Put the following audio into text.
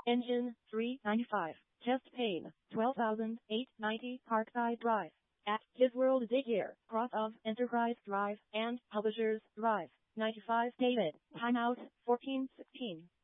Engine 395. Chest pain 12,890. Parkside Drive. At His World Daycare, cross of Enterprise Drive and Publishers Drive. 95 David. Timeout 14:16.